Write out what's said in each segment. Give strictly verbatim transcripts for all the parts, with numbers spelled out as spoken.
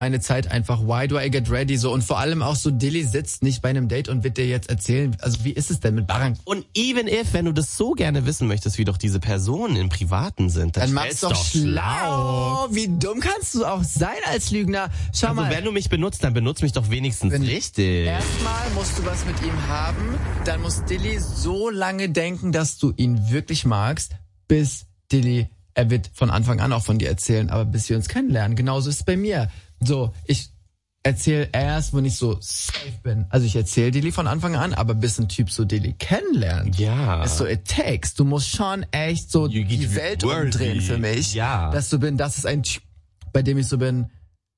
meine Zeit einfach, why do I get ready, so, und vor allem auch so, Dilly sitzt nicht bei einem Date und wird dir jetzt erzählen, also wie ist es denn mit Baran? Und even if, wenn du das so gerne wissen möchtest, wie doch diese Personen im Privaten sind, dann, dann mach's doch, doch schlau. Wie dumm kannst du auch sein als Lügner? Schau also, mal. wenn du mich benutzt, dann benutzt mich doch wenigstens wenn richtig. Erstmal musst du was mit ihm haben, dann muss Dilly so lange denken, dass du ihn wirklich magst, bis Dilly, er wird von Anfang an auch von dir erzählen, aber bis wir uns kennenlernen. Genauso ist es bei mir. So, ich erzähle erst, wenn ich so safe bin. Also ich erzähle Dilly von Anfang an, aber bis ein Typ so Dilly kennenlernt, ja. ist so it takes. Du musst schon echt so you die Welt worthy. umdrehen für mich, ja. dass du bin, das ist ein Typ, bei dem ich so bin,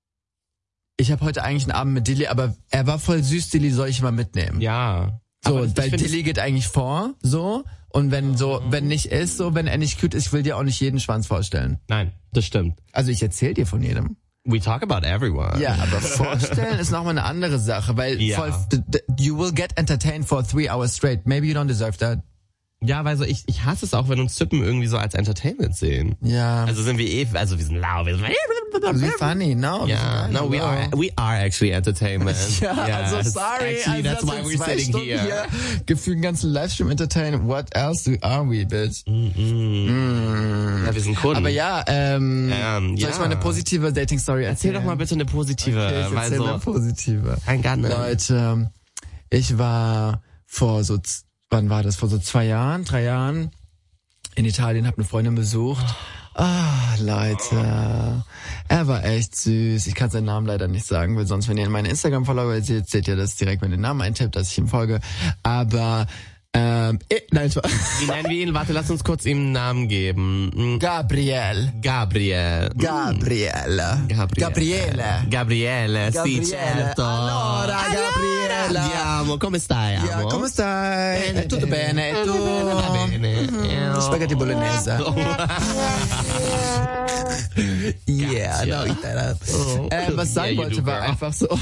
ich habe heute eigentlich einen Abend mit Dilly, aber er war voll süß, Dilly, soll ich mal mitnehmen? Ja. So, aber weil Dilly geht eigentlich vor, so, und wenn so, wenn nicht ist, so, wenn er nicht cute ist, ich will dir auch nicht jeden Schwanz vorstellen. Nein, das stimmt. Also ich erzähle dir von jedem. We talk about everyone. Ja, aber vorstellen ist nochmal eine andere Sache, weil ja. voll, you will get entertained for three hours straight. Maybe you don't deserve that. Ja, weil so ich ich hasse es auch, wenn uns Typen irgendwie so als Entertainment sehen. Ja. Also sind wir eh, also wir sind lau, wir sind we funny, no. Ja, no, we are we are actually entertainment. ja, yes. also sorry, actually, also that's why we're sitting Stunden here. hier gefühlt einen ganzen Livestream entertainen. What else are we, bitch? Mm -mm. Mm. Ja, wir sind Kunden. Aber ja, ähm, ähm soll ja. ich mal eine positive Dating-Story erzählen? Erzähl doch mal bitte eine positive, okay, ich weil erzähl so eine positive. Kein Garten. Leute, ich war vor so wann war das? Vor so zwei Jahren, drei Jahren in Italien, hab eine Freundin besucht. Ah, Leute, er war echt süß. Ich kann seinen Namen leider nicht sagen, weil sonst, wenn ihr in meine Instagram-Follower seht, seht ihr das direkt, wenn ihr den Namen eintippt, dass ich ihm folge. Aber Ähm, eh, nein, ich war wie nennen wir ihn? Warte, lass uns kurz ihm einen Namen geben. Gabriel. Gabriel. Gabriele. Gabriele. Gabriele, sì, certo. Allora, Gabriele. Andiamo, come stai, amo? Ja, come stai? Bene, Tutto bene, e tu? Va bene. Mm, Spaghetti Bolognese. Yeah, no, eat that up. Oh. Äh, was ich sagen Yeah, you wollte, do, war girl. einfach so.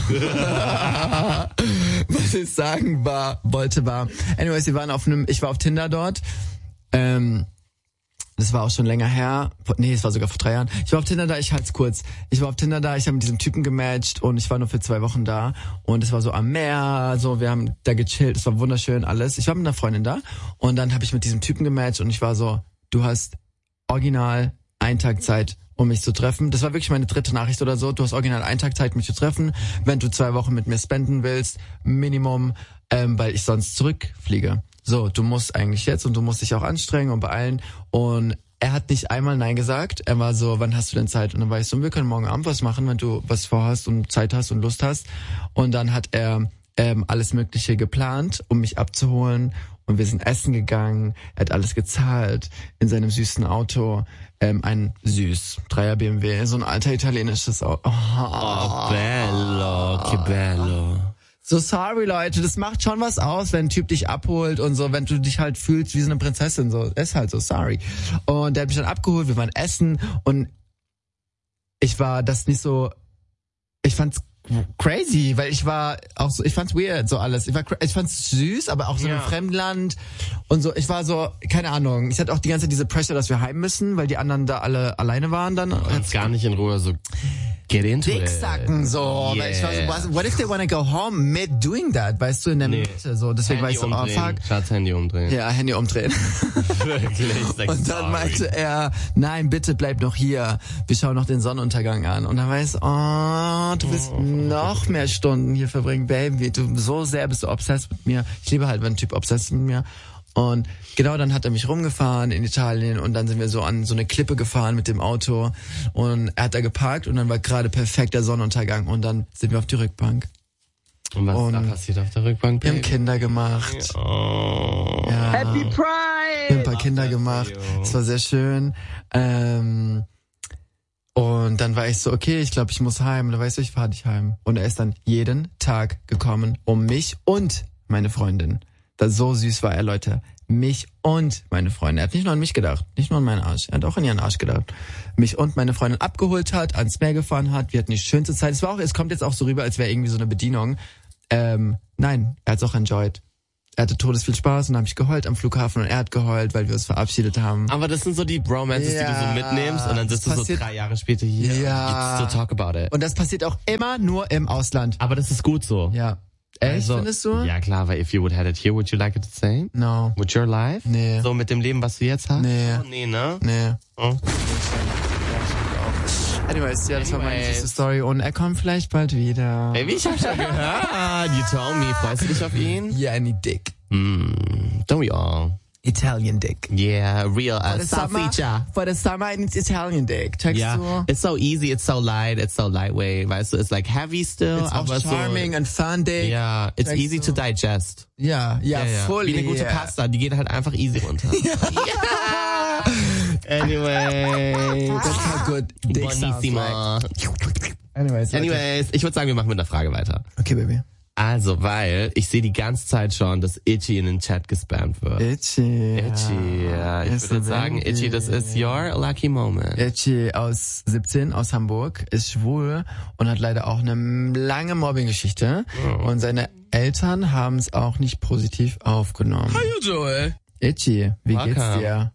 Was ich sagen war, wollte, war. Anyways, wir waren auf einem, ich war auf Tinder dort. Ähm, das war auch schon länger her. Nee, es war sogar vor drei Jahren. Ich war auf Tinder da, ich halt's kurz. Ich war auf Tinder da, ich habe mit diesem Typen gematcht und ich war nur für zwei Wochen da. Und es war so am Meer, so, wir haben da gechillt, es war wunderschön alles. Ich war mit einer Freundin da und dann habe ich mit diesem Typen gematcht und ich war so, du hast original einen Tag Zeit, um mich zu treffen. Das war wirklich meine dritte Nachricht oder so. Du hast original einen Tag Zeit, mich zu treffen, wenn du zwei Wochen mit mir spenden willst, Minimum, ähm, weil ich sonst zurückfliege. So, du musst eigentlich jetzt und du musst dich auch anstrengen und beeilen. Und er hat nicht einmal Nein gesagt. Er war so, wann hast du denn Zeit? Und dann war ich so, wir können morgen Abend was machen, wenn du was vorhast und Zeit hast und Lust hast. Und dann hat er ähm, alles Mögliche geplant, um mich abzuholen. Und wir sind essen gegangen. Er hat alles gezahlt in seinem süßen Auto. Ähm, ein süß Dreier B M W, so ein alter italienisches Auto. Oh, Oh, bello, che bello. So sorry, Leute, das macht schon was aus, wenn ein Typ dich abholt und so, wenn du dich halt fühlst wie so eine Prinzessin, so, ist halt so, sorry. Und der hat mich dann abgeholt, wir waren essen und ich war das nicht so, ich fand's crazy, weil ich war auch so, ich fand's weird, so alles. Ich war, ich fand's süß, aber auch so Ja. im Fremdland und so. Ich war so, keine Ahnung. Ich hatte auch die ganze Zeit diese Pressure, dass wir heim müssen, weil die anderen da alle alleine waren dann. Du kannst gar nicht in Ruhe so get into it. Dicksacken, so. Yeah. Weil ich war so, what, what if they wanna go home mid doing that? Weißt du, in der Nee. Mitte, so. Deswegen Handy war ich so, umdrehen. oh fuck. Schatz, Handy umdrehen. Ja, Handy umdrehen. Wirklich. Like, Und dann sorry. meinte er, nein, bitte bleib noch hier. Wir schauen noch den Sonnenuntergang an. Und dann war ich so, oh, du willst noch mehr Stunden hier verbringen, Baby. Du, so sehr bist du obsessed mit mir. Ich liebe halt, wenn ein Typ obsessed ist mit mir. Und genau dann hat er mich rumgefahren in Italien und dann sind wir so an so eine Klippe gefahren mit dem Auto und er hat da geparkt und dann war gerade perfekt der Sonnenuntergang und dann sind wir auf die Rückbank. Und was und ist da passiert auf der Rückbank? Wir haben Baby? Kinder gemacht. Oh. Ja. Happy Wir haben ein Pride! paar Kinder gemacht. Es war sehr schön. Ähm, und dann war ich so, okay, ich glaube, ich muss heim. Und dann weißt du, ich fahre dich heim. Und er ist dann jeden Tag gekommen, um mich und meine Freundin. Das so süß war er, Leute. Mich und meine Freundin. Er hat nicht nur an mich gedacht, nicht nur an meinen Arsch. Er hat auch an ihren Arsch gedacht. Mich und meine Freundin abgeholt hat, ans Meer gefahren hat. Wir hatten die schönste Zeit. Es war auch, es kommt jetzt auch so rüber, als wäre irgendwie so eine Bedienung. Ähm, nein, er hat's auch enjoyed. er hatte todesviel Spaß und dann habe ich geheult am Flughafen und er hat geheult, weil wir uns verabschiedet haben. Aber das sind so die Bromances, Ja, die du so mitnimmst und dann sitzt du so passiert- drei Jahre später hier Ja. to talk about it. Und das passiert auch immer nur im Ausland. Aber das ist gut so. Ja. Echt, Also, findest du? Ja klar, weil if you would had it here, would you like it the same? No. With your life? Nee. So mit dem Leben, was du jetzt hast? Nee. Oh, nee, ne? Nee. Oh. Anyways, ja, das war meine Anyways. süße Story und er kommt vielleicht bald wieder. Baby, ich hab schon gehört. You told me. Freust du dich auf ihn? Yeah, I need dick. Mm, don't we all? Italian dick. Yeah, real For uh, the summer, salsiccia. for the summer I need Italian dick. Checkst Ja, du? it's so easy, it's so light, it's so lightweight, weißt du, it's like heavy still, It's auch aber charming so, and fun dick. ja, it's Checkst easy du? to digest. Ja, ja, Ja, ja. fully. Wie eine gute yeah. Pasta, die geht halt einfach easy runter. Ja. Anyway. That's how good dick sounds like. Bonissima. Anyways, Leute. Anyways, ich würde sagen, wir machen mit einer Frage weiter. Okay, Baby. Also, weil ich sehe die ganze Zeit schon, dass Itchy in den Chat gespammt wird. Itchy. Itchy, ja. Ich Ist würde so sagen, baby. Itchy, das ist your lucky moment. Itchy aus siebzehn, aus Hamburg, ist schwul und hat leider auch eine lange Mobbing-Geschichte. Oh. Und seine Eltern haben es auch nicht positiv aufgenommen. Hallo Joel. Itchy, wie geht's Welcome. dir?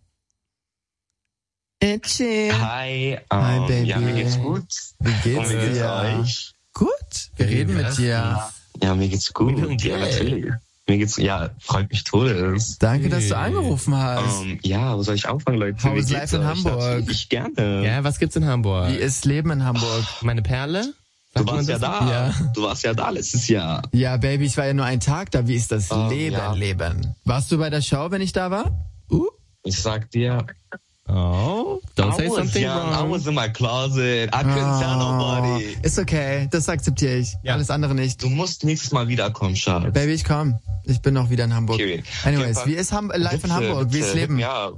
Itchy. Hi, Hi, ähm, Baby. ja, mir geht's gut. Wie geht's Und wie geht's dir? euch? Gut, wir Baby, reden mit was? dir. Ja, mir geht's gut. doing Ja, good. natürlich. Mir geht's, ja, freut mich todes. Danke, dass du Hey. angerufen hast. Ähm, ja, wo soll ich anfangen, Leute? How Wie is geht's life in euch? Hamburg? Natürlich gerne. Ja, was gibt's in Hamburg? Wie ist Leben in Hamburg? Meine Perle? Du Sagt man warst ja das? da. Ja. Du warst ja da letztes Jahr. Ja, Baby, ich war ja nur einen Tag da. Wie ist das Oh, Leben, ja. Leben? Warst du bei der Show, wenn ich da war? Uh? Ich sag dir, Oh, don't say I was something young, I wrong. was in my closet. I couldn't tell nobody. Oh, ist okay, das akzeptiere ich. Ja. Alles andere nicht. Du musst nächstes Mal wiederkommen, Schatz. Baby, ich komm. Ich bin auch wieder in Hamburg. Period. Anyways, Auf jeden wie ist Ham live in Bitte, Hamburg? Wie bitte, ist Leben? Ja.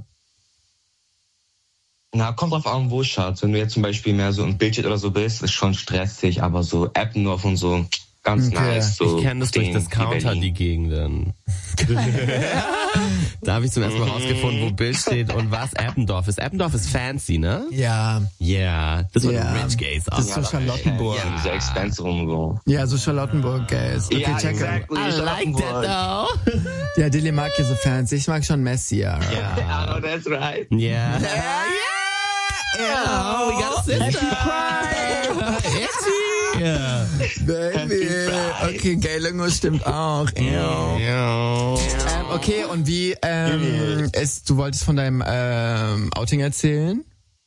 Na, kommt drauf an, wo, Schatz. Wenn du jetzt zum Beispiel mehr so im Bildschirm oder so bist, ist schon stressig, aber so Eppendorf und so, ganz Okay. nice. So Ich kenne das durch den- das Counter, Berlin. die Gegenden. Da habe ich zum ersten Mal rausgefunden, wo Bild steht und was Eppendorf ist. Eppendorf ist fancy, ne? Ja, Yeah, das wird Ja. rich gays Das ist so are. Charlottenburg. Ja, diese Expense rum so. ja, so Charlottenburg, Guys. Okay, Ja, check it. exactly. I like that though. Ja, Dilly mag hier so fancy. Ich mag schon Messi, ja. Ja, oh, that's right. Yeah. Yeah, Oh, we got a sister. Itchy. Yeah. Baby. Okay, Gay-Lingo stimmt auch. Ew. Yeah. Ähm, okay, und wie, ähm, ist, du wolltest von deinem, ähm, Outing erzählen?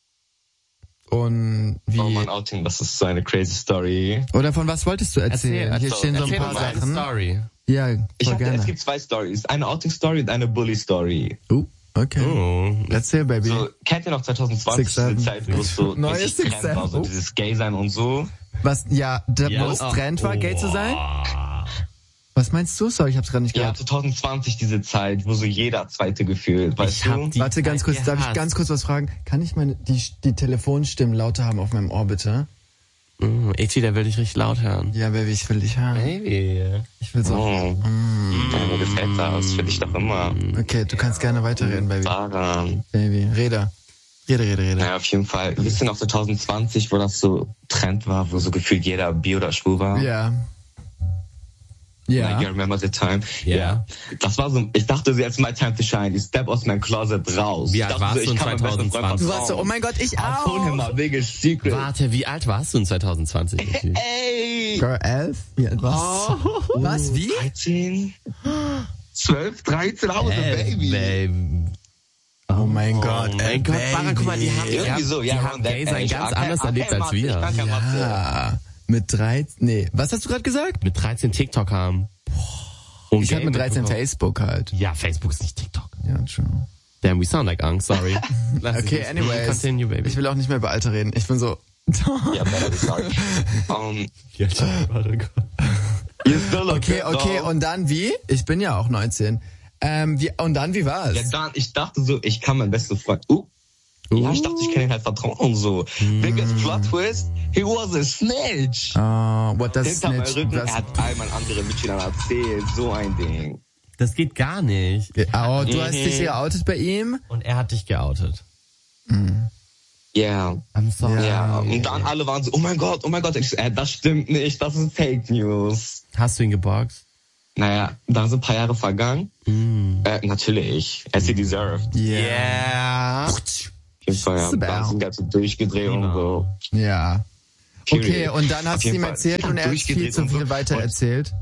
Und wie, Oh, mein Outing, das ist so eine crazy Story. oder von was wolltest du erzählen? Erzähl, Hier also, stehen so ein Erzähl paar uns eine Sachen. Story. Ja, Ich voll hatte, gerne. es gibt zwei Stories. Eine Outing-Story und eine Bully-Story. Uh, okay. Oh. Erzähl, Baby. So, kennt ihr noch zwanzig zwanzig, Six, diese seven. Zeit, wo es so Neues richtig Six, Trend war, so seven. Oh. dieses Gay-Sein und so? Was, ja, da, Ja, wo es oh. Trend war, gay zu sein? Was meinst du? Sorry, ich hab's gerade nicht Ja, gehört. zwanzig zwanzig, diese Zeit, wo so jeder Zweite gefühlt, weißt Ich hab du? die Warte, ganz kurz, Zeit darf ich gehasst. ganz kurz was fragen? Kann ich meine, die, die Telefonstimmen lauter haben auf meinem Ohr, bitte? Mm, Itchy, der will dich richtig laut hören. Ja, Baby, ich will dich hören. Baby. Ich will so. Oh, ja, mir gefällt das, für dich doch immer. Okay, du kannst gerne weiterreden, Baby. Daran. Baby, rede. Rede, rede, rede. Naja, auf jeden Fall. Wisst ihr noch so zwanzig zwanzig, wo das so Trend war, wo so gefühlt jeder bi oder schwul war? Ja. Like, you Ja. remember the time? Ja. Ja. Das war so, ich dachte so, jetzt my time to shine. Ich step aus meinem Closet raus. Wie Ich alt dachte warst so, du ich in kann meinem besten Freund zwanzig zwanzig? Du warst so, oh mein Gott, ich I told him auch. my biggest secret. Warte, wie alt warst du in zwanzig zwanzig? Itchy? Ey! Girl, elf? Wie alt warst du? Oh. Was, wie? dreizehn? zwölf, dreizehn, I was a baby. Baby. Oh mein Gott, Oh ey, mein Gott, Baran, guck mal, die haben, die Irgendwie haben, so, ja, die haben around that Gay sein age. ganz Okay, anders okay, erlebt als Mathe, ich wir. kann kein Mathe. Ja. Mit dreizehn, nee. Was hast du gerade gesagt? Mit dreizehn TikTok haben. Und Ich hatte Gay mit dreizehn mitbekommen. Facebook halt. Ja, Facebook ist nicht TikTok. Ja, true. Damn, we sound like Angst, sorry. Lass Okay, uns- anyways. Continue, baby. Ich will auch nicht mehr über Alter reden. Ich bin so. Ja, better be sorry. Um, Ja, warte, Gott. you still look Okay, good, okay, though. und dann wie? Ich bin ja auch neunzehn. Ähm, wie, und dann, wie war's? Ja, dann, ich dachte so, ich kann meinen besten Freund, uh, ja, ich dachte, ich kann ihm halt vertrauen und so. Biggest Plot Twist, he was a snitch. Uh, what does Hinter meinem Snitch? Rücken, Was, er hat all meinen anderen Mitschülern erzählt, so ein Ding. Das geht gar nicht. oh, du hast dich geoutet bei ihm? Und er hat dich geoutet. Yeah. I'm sorry. Ja, und dann alle waren so, oh mein Gott, oh mein Gott. Ich so, äh, das stimmt nicht, das ist Fake News. Hast du ihn geboxt? naja, dann sind ein paar Jahre vergangen. Mm. Äh, natürlich, as he deserved. Yeah. Auf jeden Fall, ja. Dann sind ganz so durchgedreht und so. Ja. Okay, und dann hast du ihm erzählt und er hat viel zu viel weiter erzählt.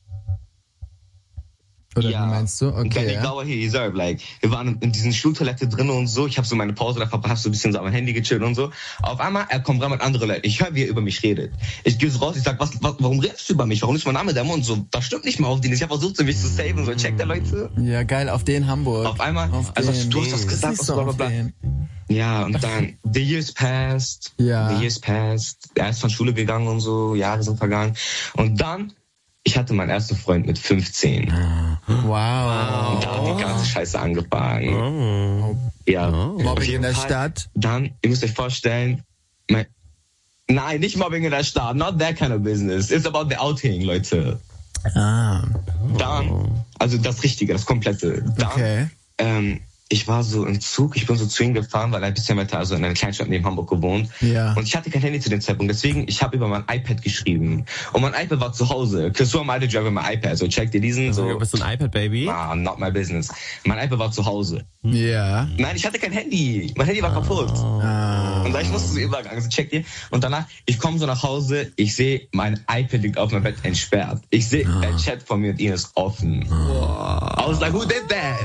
Oder ja, wie meinst du? Okay. Und dann egal, what he deserved. Like, wir waren in diesen Schultoilette drin und so. Ich habe so meine Pause da verpasst, so ein bisschen so am Handy gechillt und so. Auf einmal, er kommt rein mit anderen Leuten. Ich höre, wie er über mich redet. Ich gehe so raus, ich sag, was, was, warum redest du über mich? Warum ist mein Name der Mund? So, das stimmt nicht mal auf den. Ich habe versucht, so mich zu saven. So, checkt der Leute. Ja, geil, auf den Hamburg. Auf einmal, auf also den. du hast das gesagt, was so bla, ja, und dann, the years passed. Ja. The years passed. Er ist von Schule gegangen und so, Jahre sind vergangen. Und dann, ich hatte meinen ersten Freund mit fünfzehn. Wow. Und da hat die ganze Scheiße angefangen. Oh. Ja. Oh. Mobbing in der Stadt? Dann, ihr müsst euch vorstellen, mein, nein, nicht Mobbing in der Stadt, not that kind of business. It's about the outing, Leute. Ah. Dann, also das Richtige, das Komplette. Dann, okay. ähm, ich war so im Zug, ich bin so zu ihm gefahren, weil er ein bisschen weiter, also in einer Kleinstadt neben Hamburg gewohnt. Ja. Und ich hatte kein Handy zu dem Zeitpunkt, deswegen, ich habe über mein iPad geschrieben. Und mein iPad war zu Hause. Cause who am I to drive my iPad? So, check dir diesen, so. Du bist ein iPad-Baby? Ah, not my business. Mein iPad war zu Hause. Ja. Nein, ich hatte kein Handy. Mein Handy war kaputt. Ah. Und da ich musste so übergangen, so check dir. Und danach, ich komme so nach Hause, ich sehe, mein iPad liegt auf meinem Bett entsperrt. Ich sehe, ah. der Chat von mir und ihn ist offen. Ah. I was like, who did that?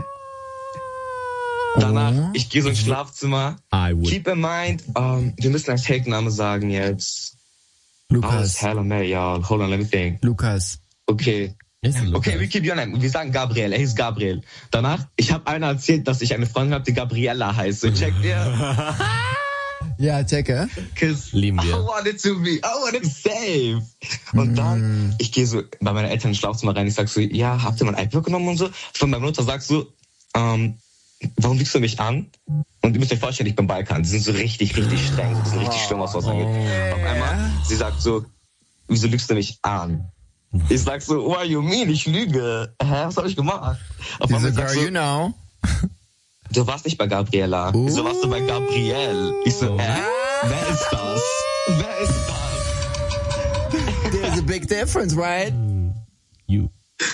Danach, ich gehe so ins Schlafzimmer. Keep in mind, um, wir müssen als Fake-Name sagen jetzt. Lukas. Oh, hell, man, ja, hold on, let me think. Lukas. Okay. Okay, we keep your name. Wir sagen Gabriel, er hieß Gabriel. Danach, ich habe einer erzählt, dass ich eine Freundin habe, die Gabriella heißt. So, check dir. Ja, checke. Lieben wir. I wanted to be, I wanted safe. Und mm. dann, ich gehe so bei meinen Eltern ins Schlafzimmer rein, ich sag so, ja, habt ihr mein iPad genommen und so? Von meiner Mutter sagst du, ähm, warum wiegst du mich an? Und ihr müsst euch vorstellen, ich bin Balkan. Die sind so richtig, richtig streng. Die sind richtig schlimm, was das angeht. Oh. Auf einmal, sie sagt so, wieso lügst du mich an? Ich sag so, what you mean? Ich lüge. Hä, was hab ich gemacht? Auf einmal girl, so, you know. Du warst nicht bei Gabriella. Uh. Wieso warst du bei Gabriel? Ich so, hä? Wer ist das? Wer ist das? There's a big difference, right? You.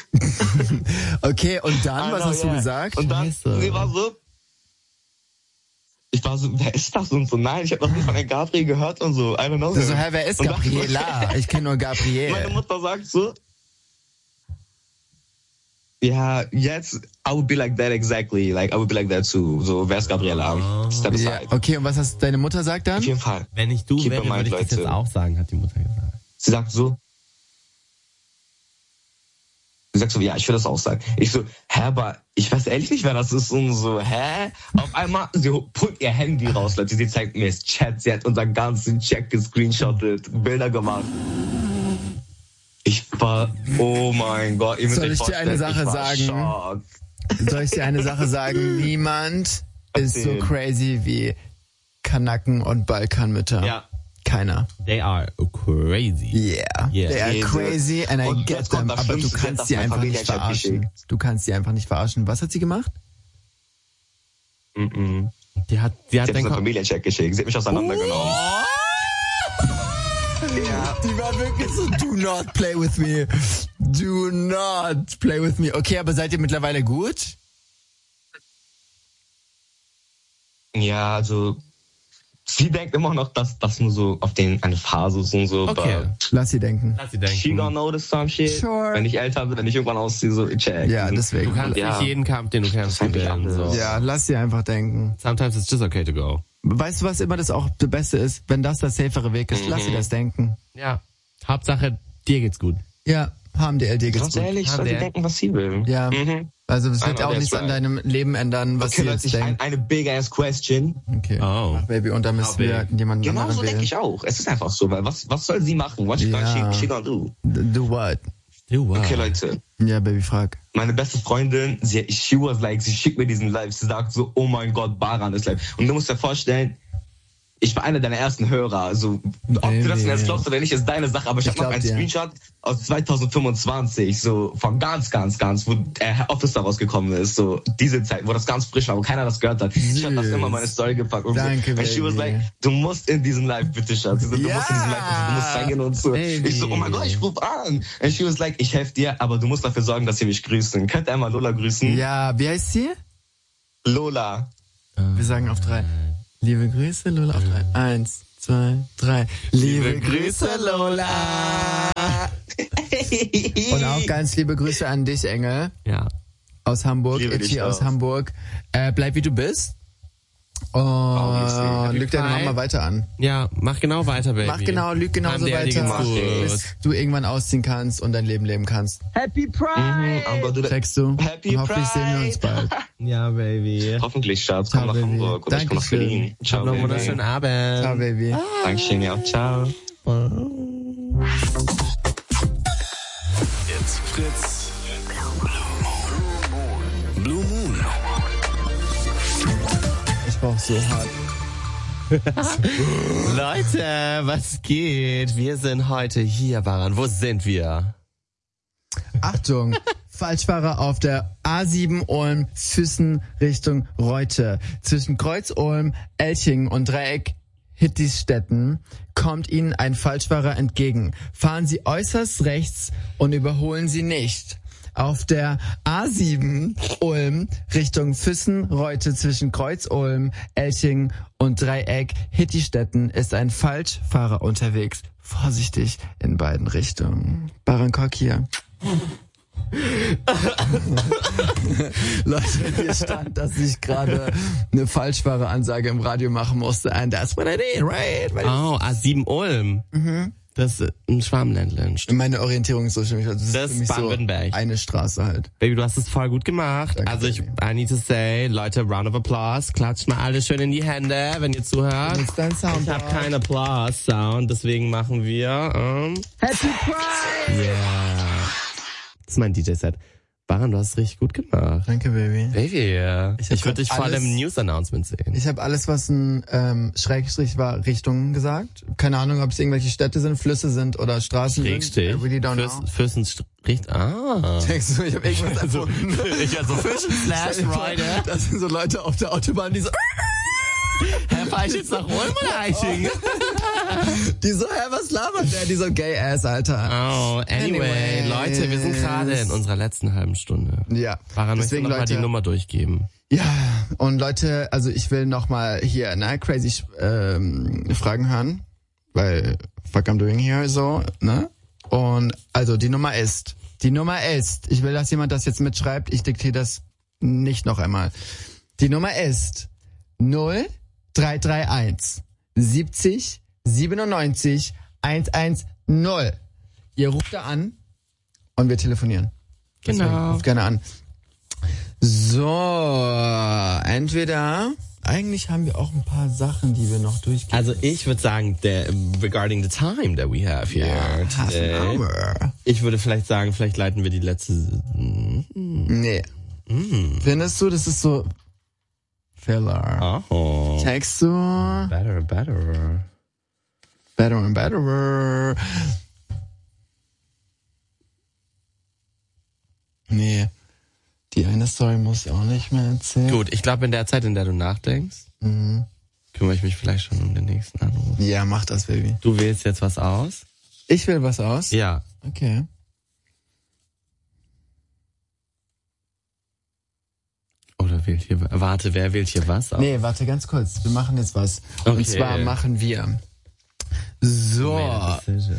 Okay, und dann, I was know, hast yeah. du gesagt? Und dann, sie war so, ich war so, wer ist das? Und so, nein, ich habe noch nie von einem Gabriel gehört und so, I don't know. So, hä, wer ist Gabriela? Ich kenne nur Gabriel. Meine Mutter sagt so, ja, jetzt, I would be like that exactly, like, I would be like that too. So, wer ist Gabriela? Step aside. Ja, okay, und was hast deine Mutter sagt dann? Auf jeden Fall. Wenn ich du Keep wäre, würde ich Leute. das jetzt auch sagen, hat die Mutter gesagt. Sie sagt so, sie sagt so, ja, ich will das auch sagen. Ich so, hä, aber ich weiß ehrlich nicht, wer das ist. Und so, hä? Auf einmal, sie pullt ihr Handy raus, Leute. Sie zeigt mir das Chat. Sie hat unseren ganzen Chat gescreenshottet, Bilder gemacht. Ich war, oh mein Gott. Ihr müsst Soll ich dir eine Sache sagen? Schockt. Soll ich dir eine Sache sagen? Niemand ist so crazy wie Kanaken und Balkanmütter. Ja. Keiner. They are crazy. Yeah. yeah. They are crazy and I und get them. Aber du kannst sie einfach nicht verarschen. Du kannst sie einfach nicht verarschen. Was hat sie gemacht? Mm-mm. Die hat, die hat, sie hat einen Familiencheck geschickt. Sie hat mich auseinandergenommen. Oh. Ja. Die war wirklich so, do not play with me. Do not play with me. Okay, aber seid ihr mittlerweile gut? Ja, also sie denkt immer noch, dass das nur so auf den eine Phase ist und so. Okay. Lass sie denken. Lass sie denken. She gonna notice some shit. Sure. Wenn ich älter bin, wenn ich irgendwann ausziehe, so check. Ja, deswegen. Du kannst ja. nicht jeden Kampf, den du kämpfst, gewinnen. So. Ja, lass sie einfach denken. Sometimes it's just okay to go. Weißt du, was immer das auch das Beste ist? Wenn das der safere Weg ist, mhm. lass sie das denken. Ja. Hauptsache, dir geht's gut. Ja, H M D L, dir geht's Ganz gut. ehrlich, soll sie denken, was sie will. Ja. Mhm. Also es wird I know, auch nichts right. an deinem Leben ändern, was okay, sie jetzt Leute, denkt. Eine big ass question. Okay. Oh. Ach, Baby, und da müssen wir jemanden Genau anderen so denke wählen. ich auch. Es ist einfach so, weil was, was soll sie machen? What ja. she, she gonna do? Do what? Do what? Okay, Leute. Ja, Baby, frag. Meine beste Freundin, sie, she was like, sie schickt mir diesen Live. Sie sagt so, oh mein Gott, Baran ist live. Und du musst dir vorstellen, ich war einer deiner ersten Hörer. Also, ob Baby. du das jetzt glaubst oder nicht, ist deine Sache. Aber ich, Ich habe noch glaub einen dir. Screenshot aus zwanzig fünfundzwanzig, so von ganz, ganz, ganz, wo äh, Officer rausgekommen ist. So diese Zeit, wo das ganz frisch war, wo keiner das gehört hat. Ich habe das immer in meine Story gepackt. Und Danke, so. And she was Baby. like, du musst in diesen Live, bitte, Schatz. Du Ja. musst in diesen Live, du musst reingehen und so. Baby. Ich so, oh mein Gott, ich ruf an. And she was like, ich helfe dir, aber du musst dafür sorgen, dass ihr mich grüßen. Könnt ihr einmal Lola grüßen? Ja, wie heißt sie? Lola. Wir sagen auf drei. Liebe Grüße, Lola, auf drei. Eins, zwei, drei. Liebe Grüße, Lola. Und auch ganz liebe Grüße an dich, Engel. Ja. Aus Hamburg, Liebe dich Itchy aus auch. Hamburg. Äh, bleib wie du bist. Und Obviously. lüg deine Bye. Mama weiter an. Ja, mach genau weiter, Baby. Mach genau, lüg genauso Time Daddy weiter, geht's bis gut. du irgendwann ausziehen kannst und dein Leben leben kannst. Happy Pride! Mhm, I'm gonna do that. Checkst du? Happy Und hoffentlich sehen wir uns Pride. bald. Ja, Baby. Hoffentlich, Schatz. Komm Ciao, nach Baby. Hamburg oder ich komm nach Dankeschön. Berlin. Ciao, Hab noch einen Baby. wunderschönen Abend. Ciao, Baby. Dankeschön, ja. Ciao. It's Fritz. Blue Moon. Ich brauch so hart. Leute, was geht? Wir sind heute hier, Baran. Wo sind wir? Achtung, Falschfahrer auf der A sieben Ulm, Füssen Richtung Reute. Zwischen Kreuz Ulm, Elching und Dreieck Hittistetten kommt Ihnen ein Falschfahrer entgegen. Fahren Sie äußerst rechts und überholen Sie nicht. Auf der A sieben Ulm Richtung Füssen-Reute zwischen Kreuz-Ulm, Elching und Dreieck Hittistetten ist ein Falschfahrer unterwegs. Vorsichtig in beiden Richtungen. Barankok hier. Leute, hier stand, dass ich gerade eine Falschfahreransage im Radio machen musste. And that's what I did, right? Weil Oh, A sieben Ulm. Mhm. Das ist ein Schwarmländler. meine Orientierung ist so schlimm. Das ist Das für mich ist so Baden-Württemberg. eine Straße halt. Baby, du hast es voll gut gemacht. Danke, also ich, Baby. I need to say, Leute, round of applause. Klatscht mal alle schön in die Hände, wenn ihr zuhört. Jetzt dein Sound. Ich habe keinen Applause-Sound, deswegen machen wir, ähm, Happy Pride! yeah. Das ist mein D J-Set. Baran, du hast es richtig gut gemacht. Danke, Baby. Baby, ja. Ich Ich, hab würde dich voll alles- im News-Announcement sehen. Ich habe alles, was ein ähm, Schrägstrich war, Richtungen gesagt. Keine Ahnung, ob es irgendwelche Städte sind, Flüsse sind oder Straßen Schrägstrich. sind. I really don't know. Fürs, Fürstenstrich. Ah. Denkst du, ich habe irgendwas erfunden? Ich also Fischen slash Rider. Das sind so Leute auf der Autobahn, die so, Hä, fahr ich jetzt nach Ulm oder Eiching? die so, hä, was labert der? Die so gay-ass, Alter. Oh, anyway, Anyways. Leute, wir sind gerade in unserer letzten halben Stunde. Ja, Baran, möchtest du deswegen noch mal Leute, die Nummer durchgeben? ja, und Leute, also ich will noch mal hier, ne, crazy ähm, Fragen hören, weil fuck I'm doing here, so, ne? Und also die Nummer ist, die Nummer ist, ich will, dass jemand das jetzt mitschreibt, ich diktiere das nicht noch einmal. Die Nummer ist null drei drei eins siebzig siebenundneunzig hundertzehn. Ihr ruft da an und wir telefonieren. Deswegen Genau. ruft gerne an. So, entweder, eigentlich haben wir auch ein paar Sachen, die wir noch durchgehen. Also ich würde sagen, der, regarding the time that we have here half an today, hour. ich würde vielleicht sagen, vielleicht leiten wir die letzte... Nee. Findest du, das ist so Filler. Oh, Checkst du? better, better. Better and better. Nee. Die eine Story muss ich auch nicht mehr erzählen. Gut, ich glaube, in der Zeit, in der du nachdenkst, Mhm. kümmere ich mich vielleicht schon um den nächsten Anruf. Ja, mach das, Baby. Du wählst jetzt was aus? Ich will was aus. Ja. Okay. Oder wählt hier... Warte, wer wählt hier was aus? Nee, warte ganz kurz. Wir machen jetzt was. Und Okay. zwar machen wir. So. Made a decision.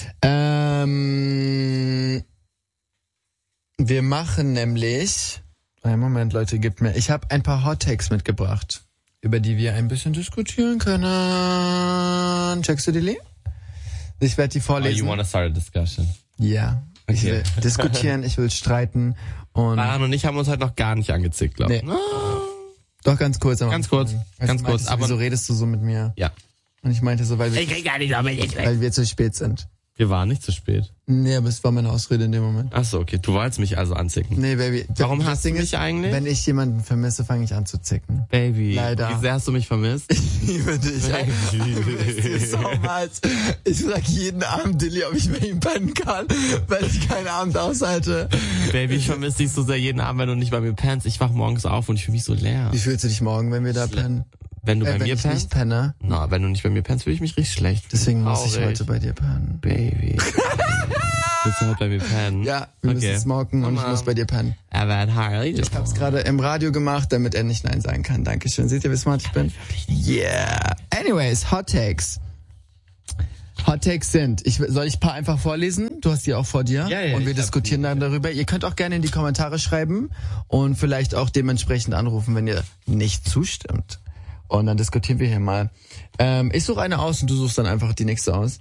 Ähm, wir machen nämlich. Einen Moment, Leute, gibt mir. Ich habe ein paar Hot Takes mitgebracht, über die wir ein bisschen diskutieren können. Checkst du die, Lee? Ich werde die Oh, vorlesen. you want to start a discussion? Ja. Ich Okay. will diskutieren, ich will streiten und Baran und ich haben uns heute noch gar nicht angezickt, glaube ich. Nee. doch ganz kurz. am Ganz Anfang. kurz, Weißt ganz du, kurz, meintest du, aber- wieso redest du so mit mir? Ja. Und ich meinte so, weil wir, krieg gar nicht damit, ich weil wir zu spät sind. Wir waren nicht zu spät. Nee, aber es war meine Ausrede in dem Moment. Ach so, okay. Du wolltest mich also anzicken. Nee, Baby. Warum das hast du Ding mich ist, eigentlich? Wenn ich jemanden vermisse, fange ich an zu zicken. Baby. Leider. Wie sehr hast du mich vermisst? Ich liebe dich. Ich vermisse dich so much. Ich frage jeden Abend Dilly, ob ich bei ihm pennen kann, weil ich keinen Abend aushalte. Baby, ich vermisse dich so sehr jeden Abend, wenn du nicht bei mir pennst. Ich wach morgens auf und ich fühle mich so leer. Wie fühlst du dich morgen, wenn wir da pennen? Wenn du äh, bei wenn mir ich pennst? nicht penne. Na, wenn du nicht bei mir pennst, fühle ich mich richtig schlecht. Deswegen muss ich Traurig. heute bei dir pennen. Baby. Willst du heute bei mir pennen? Ja, wir Okay. müssen smoken und ich Mama. muss bei dir pennen. Aber Harley. Ich hab's gerade im Radio gemacht, damit er nicht Nein sagen kann. Dankeschön. Seht ihr, wie smart ich bin? Yeah. Anyways, Hot Takes. Hot Takes sind, ich, soll ich ein paar einfach vorlesen? Du hast die auch vor dir. Ja, ja, und wir ich hab diskutieren die. dann darüber. Ihr könnt auch gerne in die Kommentare schreiben und vielleicht auch dementsprechend anrufen, wenn ihr nicht zustimmt. Und dann diskutieren wir hier mal. Ähm, ich suche eine aus und du suchst dann einfach die nächste aus.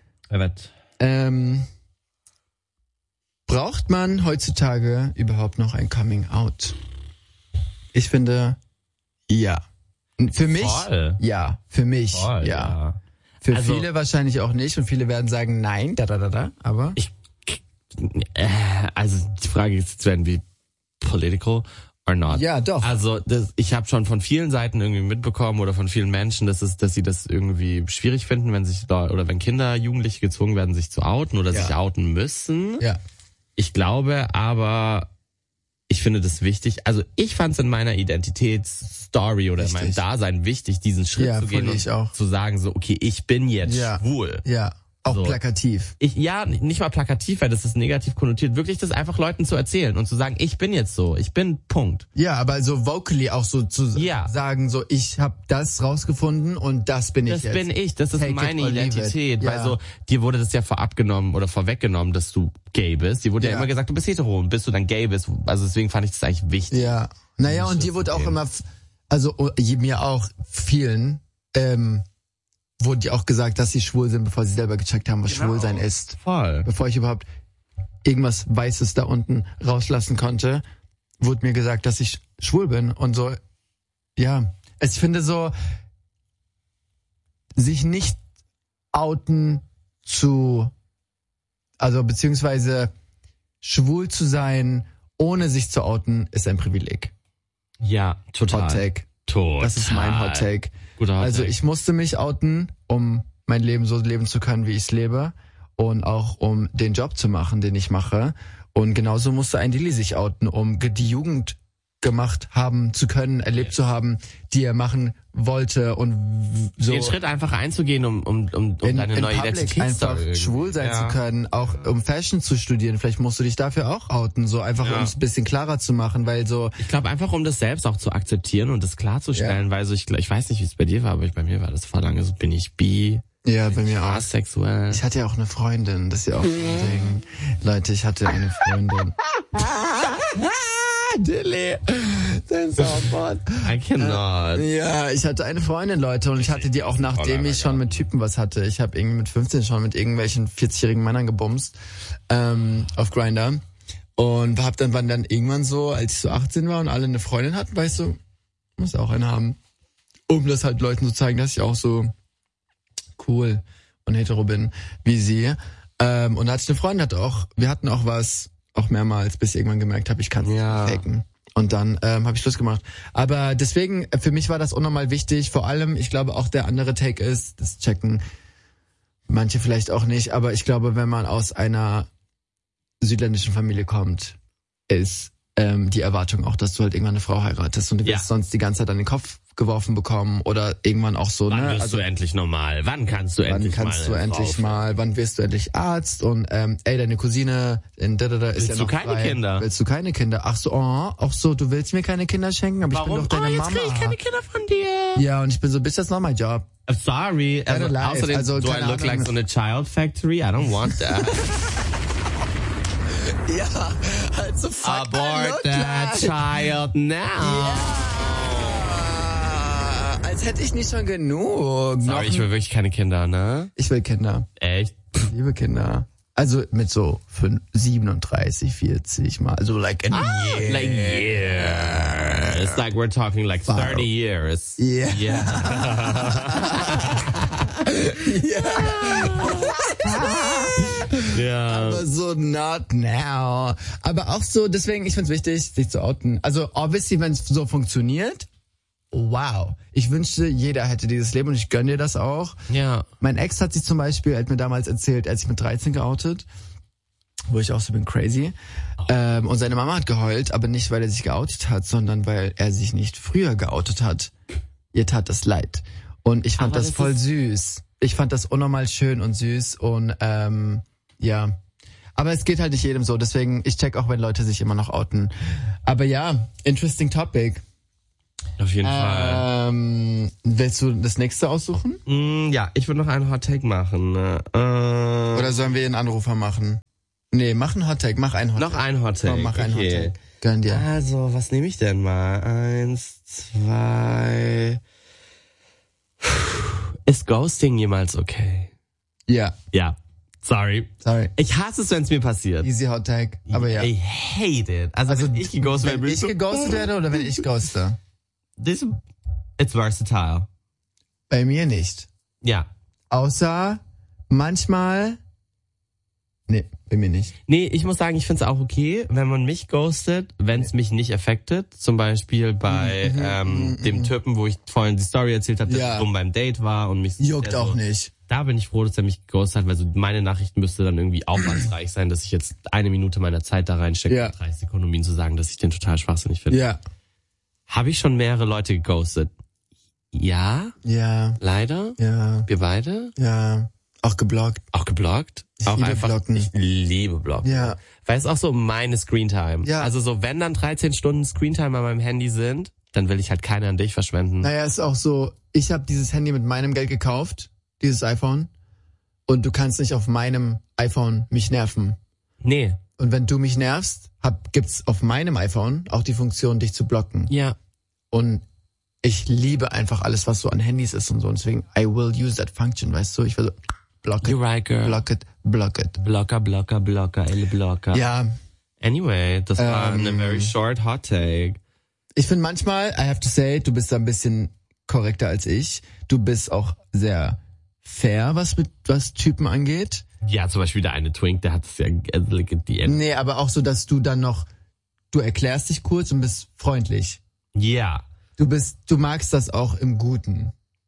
Ähm, braucht man heutzutage überhaupt noch ein Coming Out? Ich finde, ja. Für mich, Voll. ja. Für mich, Voll, ja. ja. Für Also- viele wahrscheinlich auch nicht und viele werden sagen, nein, da, da, da, da, aber. Ich, äh, also die Frage ist jetzt werden wie political or not. Ja, doch. Also das, ich habe schon von vielen Seiten irgendwie mitbekommen oder von vielen Menschen, dass es, dass sie das irgendwie schwierig finden, wenn sich da oder wenn Kinder, Jugendliche gezwungen werden, sich zu outen oder Ja. sich outen müssen. Ja. Ich glaube aber, ich finde das wichtig. Also ich fand es in meiner Identitätsstory oder Richtig. in meinem Dasein wichtig, diesen Schritt Ja, zu gehen voll und ich auch. zu sagen so, okay, ich bin jetzt Ja. schwul. Ja. Auch So. plakativ. Ich, ja, nicht mal plakativ, weil das ist negativ konnotiert, wirklich das einfach Leuten zu erzählen und zu sagen, ich bin jetzt so, ich bin Punkt. Ja, aber so vocally auch so zu Ja. sagen, so ich habe das rausgefunden und das bin ich Das jetzt. bin ich, das ist Take it meine or leave it. Identität, Ja. weil so, dir wurde das ja vorab genommen oder vorweggenommen, dass du gay bist. Dir wurde ja, Ja. immer gesagt, du bist hetero und bis du dann gay bist. Also deswegen fand ich das eigentlich wichtig. Ja. Naja, und das dir wurde auch geben. immer, f- also oh, mir auch vielen, ähm, wurde dir auch gesagt, dass sie schwul sind, bevor sie selber gecheckt haben, was Genau. Schwulsein ist. Voll. Bevor ich überhaupt irgendwas Weißes da unten rauslassen konnte, wurde mir gesagt, dass ich schwul bin. Und so, ja. Ich finde so, sich nicht outen zu, also beziehungsweise schwul zu sein, ohne sich zu outen, ist ein Privileg. Ja, total. Hot Take. Total. Das ist mein Hot Take. Guter Hot Also Take. ich musste mich outen, um mein Leben so leben zu können, wie ich es lebe. Und auch um den Job zu machen, den ich mache. Und genauso musste ein Dilly sich outen, um ge- die Jugend gemacht haben zu können, erlebt zu haben, die er machen wollte und w- so Den Schritt einfach einzugehen, um, um, um, um in, deine in neue Public Identität einfach schwul sein zu können, auch um Fashion zu studieren. Vielleicht musst du dich dafür auch outen, so einfach Ja. um es ein bisschen klarer zu machen, weil so Ich glaube einfach, um das selbst auch zu akzeptieren und das klarzustellen, Ja. weil so ich, glaub- ich weiß nicht, wie es bei dir war, aber ich, bei mir war das vor lange so, bin ich bi, ja, bei mir auch. asexuell. Ich hatte ja auch eine Freundin, das ist ja auch ein Ding. Leute, ich hatte eine Freundin. Dilly, dein Soundboard. I cannot. Ja, ich hatte eine Freundin, Leute, und ich hatte die auch nachdem ich schon mit Typen was hatte. Ich habe irgendwie mit fünfzehn schon mit irgendwelchen vierzigjährigen Männern gebumst ähm, auf Grindr und hab dann wann dann irgendwann so, als ich so achtzehn war und alle eine Freundin hatten, weißt du, muss auch eine haben, um das halt Leuten zu zeigen, dass ich auch so cool und hetero bin wie sie. Ähm, und da hatte ich eine Freundin, hatte auch, wir hatten auch was, auch mehrmals, bis ich irgendwann gemerkt habe, ich kann es Ja. nicht faken. Und dann ähm, habe ich Schluss gemacht. Aber deswegen, äh, für mich war das unnormal wichtig. Vor allem, ich glaube auch der andere Take ist, das checken manche vielleicht auch nicht, aber ich glaube, wenn man aus einer südländischen Familie kommt, ist ähm, die Erwartung auch, dass du halt irgendwann eine Frau heiratest und du Ja. wirst sonst die ganze Zeit an den Kopf geworfen bekommen oder irgendwann auch so, Wann ne? wirst Also du endlich normal? Wann kannst du wann endlich kannst mal du eine endlich Frau mal, wann wirst du endlich Arzt und ähm, ey, deine Cousine in da, da, da ist Willst ja du noch keine frei. Kinder? Willst du keine Kinder? Ach so, oh, auch so, du willst mir keine Kinder schenken, aber Warum? ich bin doch deine oh, jetzt Mama. krieg ich keine Kinder von dir. Ja, und ich bin so, bist das noch mein Job? I'm sorry. Also, life. außerdem, Also, do I keine look Ahnung. like so a child factory? I don't want that. Ja, also fuck Abort that child now. Ja, als hätte ich nicht schon genug. Noch Sorry, ich will wirklich keine Kinder, ne? ich will Kinder. Echt? Ich liebe Kinder. Also mit so fünf, siebenunddreißig, vierzig mal, so like in a year. Like years. It's like we're talking like Wow. thirty years. Yeah. Yeah. Ja. will not now. Aber auch so, deswegen, ich find's wichtig, sich zu outen. Also, obviously, wenn es so funktioniert, wow. Ich wünschte, jeder hätte dieses Leben und ich gönn dir das auch. Ja. Mein Ex hat sich zum Beispiel, er hat mir damals erzählt, er hat sich mit dreizehn geoutet, wo ich auch so bin, crazy. Oh. Ähm, und seine Mama hat geheult, aber nicht, weil er sich geoutet hat, sondern weil er sich nicht früher geoutet hat. Ihr tat das leid. Und ich fand aber das, das voll süß. Ich fand das unnormal schön und süß und ähm, ja. Aber es geht halt nicht jedem so, deswegen, ich check auch, wenn Leute sich immer noch outen. Aber ja, interesting topic. Auf jeden Fall. Ähm, willst du das nächste aussuchen? Mm, ja, ich würde noch einen Hot Take machen. Ne? Äh, Oder sollen wir einen Anrufer machen? Nee, mach einen Hot Take, mach einen Hot Take. Noch einen Hot Take. Komm, mach einen okay. Hot Take. Gönn dir. Also, was nehme ich denn mal? Eins, zwei. Ist Ghosting jemals okay? Ja. Ja. Sorry. Sorry. Ich hasse es, wenn es mir passiert. Easy Hot Take, aber ja. I hate it. Also, Also, wenn ich geghostet werde, wenn bin ich so, geghostet werde oder wenn ich ghoste? This, it's versatile. Bei mir nicht. Ja. Außer manchmal. Nee, bei mir nicht. Nee, ich muss sagen, ich find's auch okay, wenn man mich ghostet, wenn es mich nicht affectet. Zum Beispiel bei Mhm, ähm, mhm, dem mhm. Typen, wo ich vorhin die Story erzählt habe, dass Ja. ich dumm beim Date war und mich Juckt der auch so, nicht. Da bin ich froh, dass er mich geghostet hat, weil so meine Nachricht müsste dann irgendwie aufwandsreich sein, dass ich jetzt eine Minute meiner Zeit da reinstecke, Ja. dreißig Sekunden, um ihm zu sagen, dass ich den total schwachsinnig finde. Ja. Habe ich schon mehrere Leute geghostet? Ja, Ja. leider. Ja. Wir beide. Ja. Auch geblockt. Auch geblockt. Ich auch liebe einfach, Blocken. ich liebe Blocken. Ja. Weil es auch so meine Screentime. Ja. Also so, wenn dann dreizehn Stunden Screentime an meinem Handy sind, dann will ich halt keine an dich verschwenden. Naja, ist auch so, ich habe dieses Handy mit meinem Geld gekauft, dieses iPhone, und du kannst nicht auf meinem iPhone mich nerven. Nee. Und wenn du mich nervst, hab, gibt's auf meinem iPhone auch die Funktion, dich zu blocken. Ja. Und ich liebe einfach alles, was so an Handys ist und so. Und deswegen, I will use that function, weißt du? Ich will so, block it, You're right, girl. block it, block it. Blocker, Blocker, Blocker, elle Blocker. Ja, Anyway, das war Ähm. eine very short hot take. ich finde manchmal, I have to say, du bist da ein bisschen korrekter als ich. Du bist auch sehr fair, was mit was Typen angeht. Ja, zum Beispiel der eine Twink, der hat es ja also, like at the end. Nee, aber auch so, dass du dann noch, du erklärst dich kurz und bist freundlich. Ja. Du bist, du magst das auch im Guten.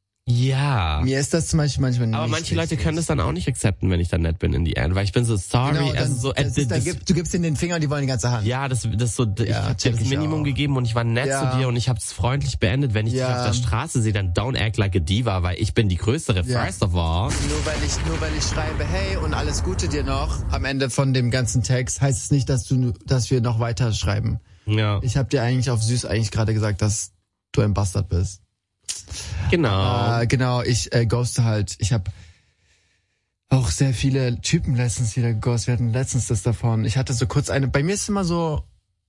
Ja. Mir ist das zum Beispiel manchmal nicht Aber manche Leute wichtig. können das dann auch nicht akzepten, wenn ich dann nett bin in the end, weil ich bin so sorry, Genau, dann, also so das äh, ist, dann das, gib, du gibst ihnen den Finger und die wollen die ganze Hand. ja, das das so ich Ja, habe dir check das ich Minimum auch. gegeben und ich war nett Ja. zu dir und ich habe es freundlich beendet. Wenn ich Ja. dich auf der Straße sehe, dann don't act like a diva, weil ich bin die größere Ja. first of all. Nur weil ich, nur weil ich schreibe, hey und alles Gute dir noch, am Ende von dem ganzen Text, heißt es nicht, dass du, dass wir noch weiter schreiben. Ja. Ich habe dir eigentlich auf süß eigentlich gerade gesagt, dass du ein Bastard bist. Genau. Äh, genau, ich äh, ghoste halt. Ich habe auch sehr viele Typen letztens wieder geghostet. Wir hatten letztens das davon. Ich hatte so kurz eine, bei mir ist es immer so,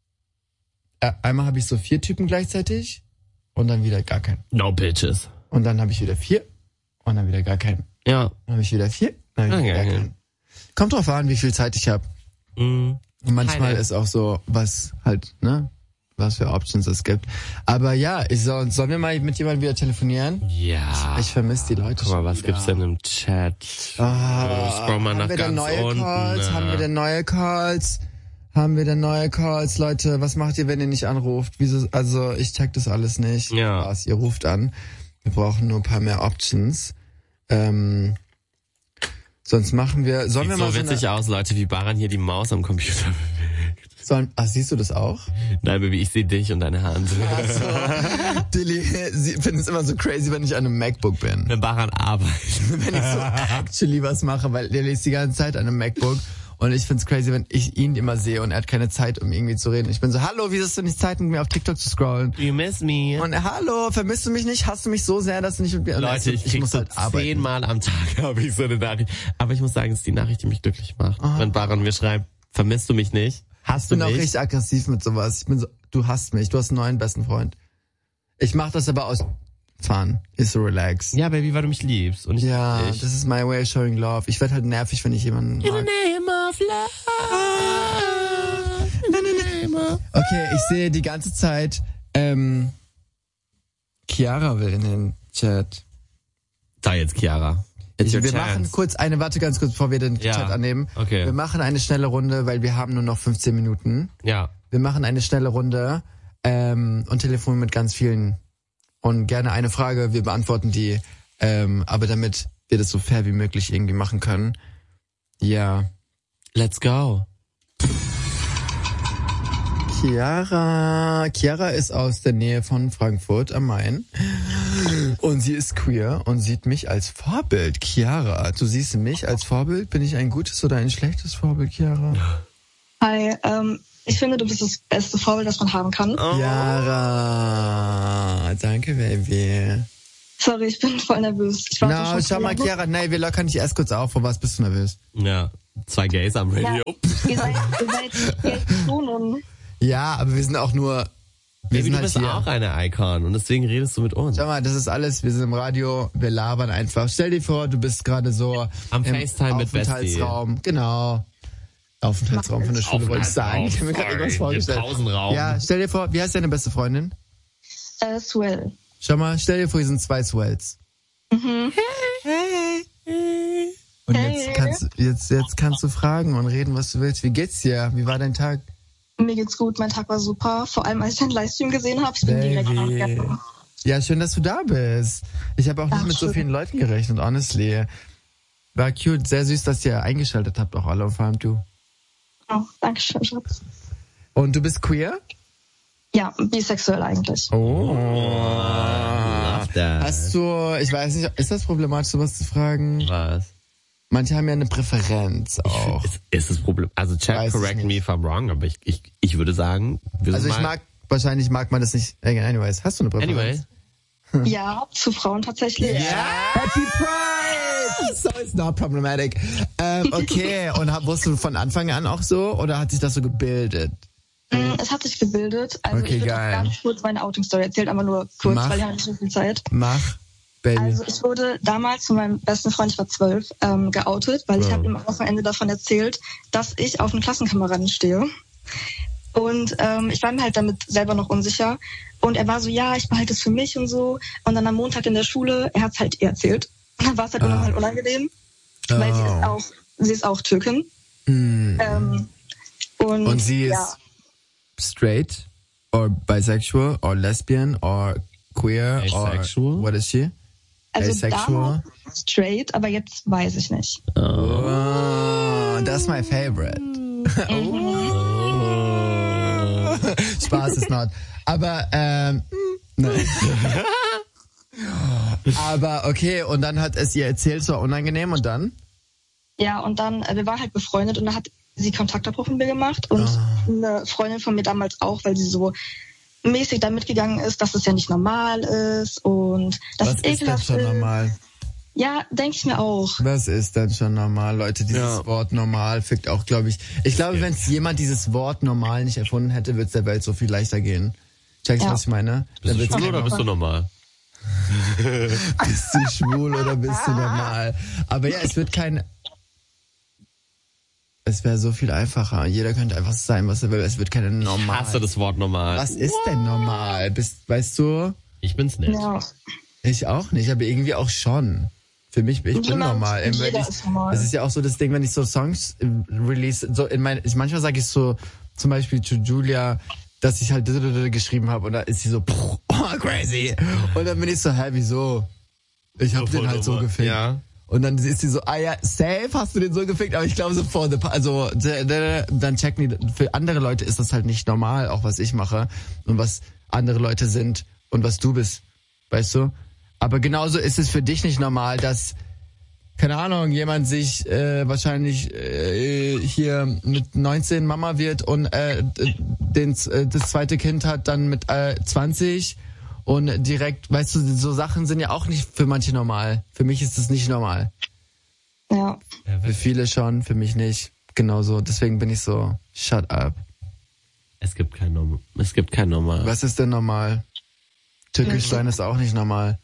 äh, einmal habe ich so vier Typen gleichzeitig und dann wieder gar keinen. No bitches. Und dann habe ich wieder vier und dann wieder gar keinen. Ja. Dann habe ich wieder vier, dann habe ich wieder Okay. gar keinen. Kommt drauf an, wie viel Zeit ich habe. Mhm. Und manchmal Keine. ist auch so, was halt, ne, was für Options es gibt. Aber ja, ich soll, sollen wir mal mit jemandem wieder telefonieren? Ja. Ich vermisse die Leute Guck mal, schon was wieder. gibt's denn im Chat? Ah, Scroll mal nach haben wir denn ganz neue unten. Calls? äh. Haben wir denn neue Calls? Haben wir denn neue Calls? Leute, was macht ihr, wenn ihr nicht anruft? Wieso? Also, ich check das alles nicht. Ja. Spaß, ihr ruft an. Wir brauchen nur ein paar mehr Options. Ähm, sonst machen wir, sollen Sieht wir mal so so witzig eine, aus, Leute, wie Baran hier die Maus am Computer bewegt. sollen, ah, siehst du das auch? Nein, Baby, ich sehe dich und deine Hand. Also, Dilly, sie findet es immer so crazy, wenn ich an einem MacBook bin. Wenn Baran arbeitet. Wenn ich so actually was mache, weil der liest die ganze Zeit an einem MacBook. Und ich find's crazy, wenn ich ihn immer sehe und er hat keine Zeit, um irgendwie zu reden. Ich bin so, hallo, wieso hast du nicht Zeit, mit mir auf TikTok zu scrollen? You miss me. Und er, hallo, vermisst du mich nicht? Hasst du mich so sehr, dass du nicht mit mir... Und er ist Leute, so, ich krieg muss so halt arbeiten. zehnmal am Tag habe ich so eine Nachricht. Aber ich muss sagen, es ist die Nachricht, die mich glücklich macht. Oh. Wenn Baran mir schreibt, vermisst du mich nicht? Hast Ich du bin auch mich? richtig aggressiv mit sowas. Ich bin so, du hasst mich, du hast einen neuen besten Freund. Ich mach das aber aus Fun. Ist so relax. Ja, Baby, weil du mich liebst. Und ich Ja, lieb dich. das ist my way of showing love. Ich werd halt nervig, wenn ich jemanden In the mag. name of love. In the name of... Okay, ich sehe die ganze Zeit, ähm, Chiara will in den Chat. Da jetzt, Chiara. It's your wir chance. machen kurz eine, warte ganz kurz, bevor wir den Ja. Chat annehmen. Okay. Wir machen eine schnelle Runde, weil wir haben nur noch fünfzehn Minuten. Ja. Wir machen eine schnelle Runde ähm, und telefonieren mit ganz vielen. Und gerne eine Frage, wir beantworten die. Ähm, aber damit wir das so fair wie möglich irgendwie machen können. Ja. Let's go. Chiara. Chiara ist aus der Nähe von Frankfurt am Main. Und sie ist queer und sieht mich als Vorbild. Chiara, du siehst mich als Vorbild? Bin ich ein gutes oder ein schlechtes Vorbild, Chiara? Hi, ähm, ich finde, du bist das beste Vorbild, das man haben kann. Chiara, danke, Baby. Sorry, ich bin voll nervös. Ich warte Na, schon schau so mal, lange. Chiara, nein, wir lockern dich erst kurz auf. Vor was bist du nervös? Ja. Zwei Gays am Radio. Ja, ihr seid, ihr seid Personen. Ja, aber wir sind auch nur, wir Baby, sind du halt bist hier. auch eine Icon und deswegen redest du mit uns. Schau mal, das ist alles, wir sind im Radio, wir labern einfach. Stell dir vor, du bist gerade so Am im FaceTime mit Bestie. Aufenthaltsraum. Genau. Aufenthaltsraum von der Schule, wollte ich sagen. Ich habe mir gerade irgendwas vorgestellt. Pausenraum. Ja, stell dir vor, wie heißt deine beste Freundin? Äh, Swell. Schau mal, stell dir vor, hier sind zwei Swells. Mhm. Hey, hey. Und Hey. jetzt kannst, du- jetzt, jetzt kannst du fragen und reden, was du willst. Wie geht's dir? Wie war dein Tag? Mir geht's gut, mein Tag war super. Vor allem, als ich den Livestream gesehen habe. Ich bin direkt Baby. nachgegangen. Ja, schön, dass du da bist. Ich habe auch nicht Ach, mit so schön. vielen Leuten gerechnet, honestly. War cute, sehr süß, dass ihr eingeschaltet habt, auch alle auf Farm Du. Oh, danke schön, Schatz. Und du bist queer? Ja, bisexuell eigentlich. Oh. Love that. Hast du, ich weiß nicht, ist das problematisch, sowas zu fragen? Was? Manche haben ja eine Präferenz auch. Ist, ist das Problem? Also Chat, Weiß ich correct nicht. me if I'm wrong, aber ich, ich, ich würde sagen, wir Also sind ich mal, mag, wahrscheinlich mag man das nicht. Anyways, hast du eine Präferenz? Anyway. Ja, zu Frauen tatsächlich. Happy Pride! So it's not problematic. Ähm, okay, und hab, wusstest du von Anfang an auch so oder hat sich das so gebildet? Mm, Es hat sich gebildet. Also Okay, ich würde geil. auch ganz kurz meine Outing-Story erzählen, aber nur kurz, Mach. weil ich habe nicht so viel Zeit. Mach, Baby. Also ich wurde damals von meinem besten Freund, ich war zwölf, ähm, geoutet, weil ich Ja. habe ihm am Wochenende davon erzählt, dass ich auf einen Klassenkameraden stehe. Und ähm, ich war mir halt damit selber noch unsicher. Und er war so, ja, ich behalte es für mich und so. Und dann am Montag in der Schule, er hat es halt ihr erzählt. Und dann war es halt Ah. unheimlich unangenehm, weil sie ist auch, sie ist auch Türkin. Hm. Ähm, und, Und sie ist ja, straight or bisexual or lesbian or queer Asexual? or what is she? also asexual? damals straight, aber jetzt weiß ich nicht. Oh, that's my favorite. Oh. Spaß ist not. Aber, ähm, nein. Aber okay, und dann hat es ihr erzählt, es war unangenehm und dann? Ja, und dann, äh, wir waren halt befreundet und dann hat sie Kontaktabbruch mit mir gemacht und eine Freundin von mir damals auch, weil sie so mäßig da mitgegangen ist, dass es ja nicht normal ist und dass Was es ist denn ekelhaft schon ist. normal? Ja, denke ich mir auch. Was ist denn schon normal, Leute? Dieses Ja. Wort normal fickt auch, glaube ich. Ich glaube, wenn es jemand dieses Wort normal nicht erfunden hätte, würde es der Welt so viel leichter gehen. Checkst du, Ja. was ich meine? Bist du wird's schwul oder einfach- bist du normal? Bist du schwul oder bist du normal? Aber ja, es wird kein... Es wäre so viel einfacher. Jeder könnte einfach sein, was er will. Es wird keine normal. Hast du das Wort normal? Was ist denn normal? Bist, weißt du? Ich bin's nicht. Ja. Ich auch nicht, aber irgendwie auch schon. Für mich, ich bin Niemand normal. und Wenn jeder ich, ist normal. Das ist ja auch so das Ding, wenn ich so Songs äh, release, so in mein, ich, manchmal sage ich so, zum Beispiel zu Julia, dass ich halt geschrieben habe und da ist sie so, oh, crazy. Und dann bin ich so, hä, wieso? Ich hab Voll den halt so normal. gefickt. Ja. Und dann ist sie so, ah ja, safe hast du den so gefickt, aber ich glaube so vor the, also d- d- dann checken die, für andere Leute ist das halt nicht normal, auch was ich mache und was andere Leute sind und was du bist, weißt du? Aber genauso ist es für dich nicht normal, dass, keine Ahnung, jemand sich äh, wahrscheinlich äh, hier mit neunzehn Mama wird und äh, den, äh, das zweite Kind hat dann mit äh, zwanzig und direkt, weißt du, so Sachen sind ja auch nicht für manche normal. Für mich ist das nicht normal. Ja. Für viele schon, für mich nicht. Genauso, deswegen bin ich so, shut up. Es gibt kein Normal. Es gibt kein Normal. Was ist denn normal? Türkisch sein ist auch nicht normal.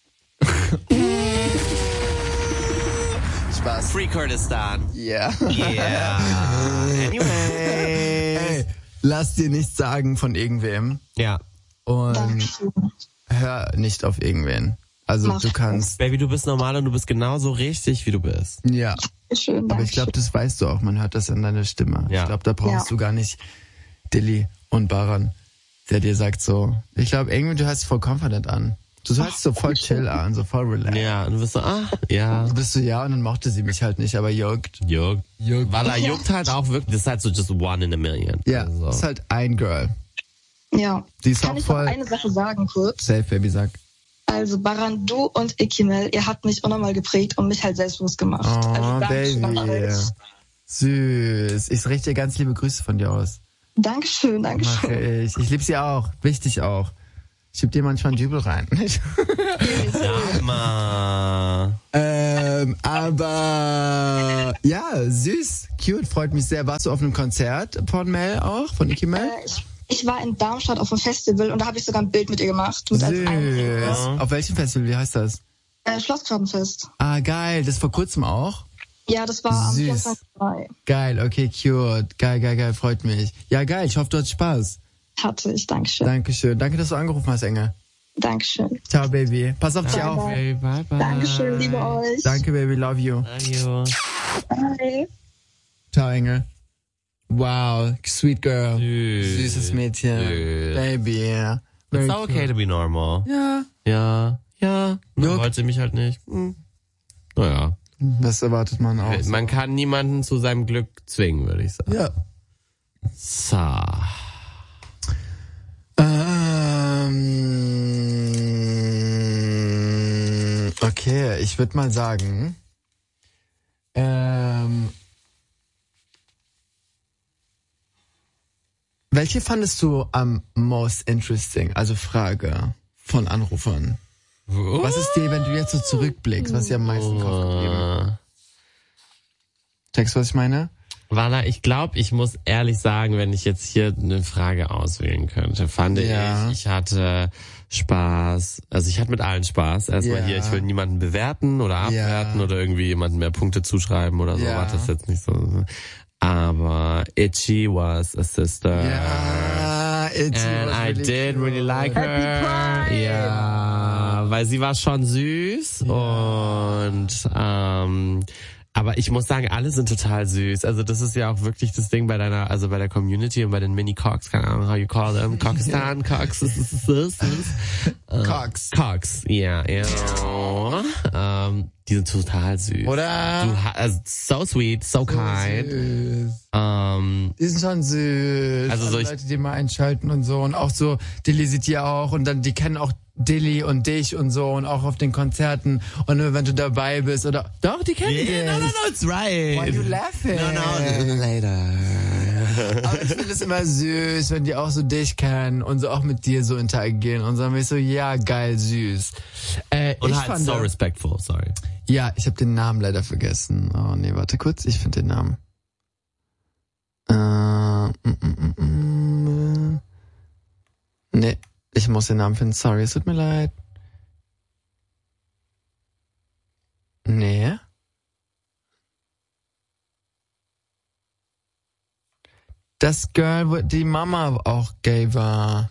Spaß. Free Kurdistan. Yeah. Yeah. Anyway. Hey, lass dir nichts sagen von irgendwem Ja. und Dankeschön. hör nicht auf irgendwen. Also Mach du kannst, Baby, du bist normal und du bist genauso richtig, wie du bist. ja. Schön, Aber ich glaube, das weißt du auch. Man hört das in deiner Stimme. Ja. Ich glaube, da brauchst Ja. du gar nicht Dilly und Baran, der dir sagt so. Ich glaube, irgendwie du hörst dich voll confident an. Du hörst so voll chill an, so voll relaxed. Ja, und du bist so, ah, ja. Du bist so, ja, und dann mochte sie mich halt nicht, aber juckt. Juckt. Juckt. Weil er juckt halt auch wirklich, das ist halt so just one in a million. Ja, Also. ist halt ein Girl. Ja. Die ist Kann auch ich noch voll. eine Sache sagen kurz? Safe, Baby, sag. Also Baran, du und Ikimel, ihr habt mich unnormal geprägt und mich halt selbstbewusst gemacht. Oh, also Dankeschön an Baby. euch. Süß. Ich richte dir ganz liebe Grüße von dir aus. Dankeschön, Mache Dankeschön. ich. Ich liebe sie auch. Wichtig auch. Ich schieb dir manchmal einen Dübel rein. Ja, ma. ähm, aber ja, süß, cute, freut mich sehr. Warst du auf einem Konzert von Mel auch, von Nicki Mel? Äh, ich, ich war in Darmstadt auf einem Festival und da habe ich sogar ein Bild mit ihr gemacht. Mit als einem, Süß. Auf welchem Festival? Wie heißt das? äh, Schlossgrabenfest. Ah, geil. Das vor kurzem auch? Ja, das war am Süß. vierundzwanzigsten Mai. Geil, okay, cute. Geil, geil, geil, freut mich. Ja, geil, ich hoffe, du hattest Spaß. Hatte ich, Dankeschön. Dankeschön. Danke, dass du angerufen hast, Engel. Dankeschön. Ciao, Baby. Pass auf dich Bye, auf. Okay, bye bye. Dankeschön, liebe euch. Danke, Baby, love you. Love you. Bye. Ciao, Engel. Wow, sweet girl. Süß. Süßes Mädchen. Süß. Baby, yeah. It's Very okay cute. to be normal. Ja. Ja, ja. Dann Juckt. wollte sie mich halt nicht. Hm. Naja. Das erwartet man auch. Man kann niemanden zu seinem Glück zwingen, würde ich sagen. Ja. So. Ähm, okay, ich würde mal sagen, ähm, welche fandest du am most interesting? Also Frage von Anrufern. Was ist dir, wenn du jetzt so zurückblickst, was dir am meisten Kopf gegeben? Checkst du, was ich meine? Walla, ich glaube, ich muss ehrlich sagen, wenn ich jetzt hier eine Frage auswählen könnte, fand Ja. ich, ich hatte Spaß. Also ich hatte mit allen Spaß. Erstmal Ja. hier, ich will niemanden bewerten oder abwerten Ja. oder irgendwie jemanden mehr Punkte zuschreiben oder so. Ja. War das jetzt nicht so. Aber Itchy was a sister. Ja, it's And I did really like her. Ja, weil sie war schon süß und ähm, aber ich muss sagen, alle sind total süß. Also das ist ja auch wirklich das Ding bei deiner, also bei der Community und bei den Mini-Cox, keine Ahnung, how you call them, Coxistan, Cox, das ist das, das. Cox. Cox, ja, ja. Ähm, die sind total süß. Oder? Du, ha- also so sweet, so kind. Süß. Ähm, Die sind schon süß. Also Also soll ich- Leute, die mal einschalten und so. Und auch so, Dilly sieht die auch. Und dann, die kennen auch Dilly und dich und so. Und auch auf den Konzerten. Und nur wenn du dabei bist oder, doch, die kennen dich. yeah, no, no, no, it's right. Why you laughing? No, no, later. Aber ich finde es immer süß, wenn die auch so dich kennen und so auch mit dir so interagieren. Und sagen wir so, ja, geil, süß. Äh, Und ich halt fand, so respectful, sorry. ja, ich habe den Namen leider vergessen. Oh nee, warte kurz, ich finde den Namen. Äh, mm, mm, mm, mm. Nee, ich muss den Namen finden. Sorry, es tut mir leid. Nee. Das Girl, wo die Mama auch gay war.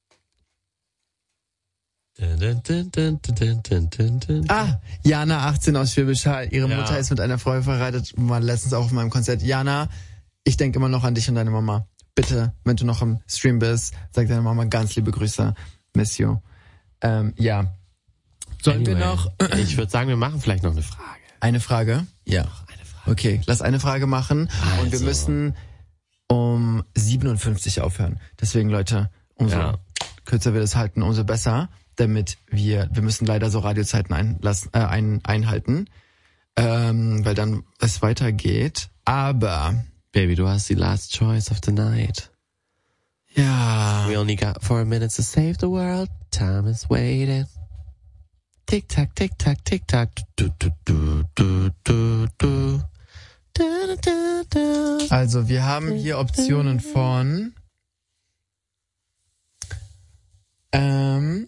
Dun, dun, dun, dun, dun, dun, dun, dun. Ah, Jana, achtzehn aus Schwäbisch Hall. Ihre Ja. Mutter ist mit einer Frau verheiratet, war letztens auch auf meinem Konzert. Jana, ich denke immer noch an dich und deine Mama. Bitte, wenn du noch im Stream bist, sag deiner Mama ganz liebe Grüße. Miss you. Ähm, ja. Sollen wir Anyway, noch Ich würde sagen, wir machen vielleicht noch eine Frage. eine Frage? Ja. Eine Frage. Okay, lass eine Frage machen. Und wir Also. müssen um siebenundfünfzig aufhören. Deswegen, Leute, umso Ja. kürzer wir das halten, umso besser, damit wir, wir müssen leider so Radiozeiten einlassen, äh, ein, einhalten, ähm, weil dann es weitergeht. Aber, Baby, du hast die last choice of the night. ja, We only got four minutes to save the world. Time is waiting. Tick tack, tick tack, tick tack. Du, du, du, du, du, du. Du, du, du, du. also wir haben hier Optionen von, ähm,